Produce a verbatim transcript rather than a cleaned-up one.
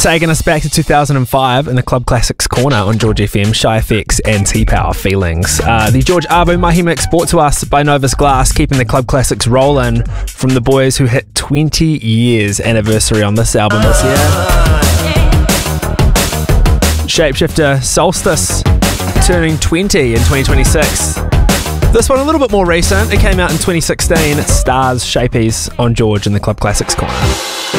Taking us back to two thousand five in the Club Classics corner on George F M, Shy F X and T-Power Feelings. Uh, the George Arvo Mahi mix brought to us by Novus Glass, keeping the Club Classics rolling from the boys who hit twenty years anniversary on this album this year. Shapeshifter Solstice turning twenty in twenty twenty-six. This one a little bit more recent. It came out in twenty sixteen. Stars Shapies on George in the Club Classics corner.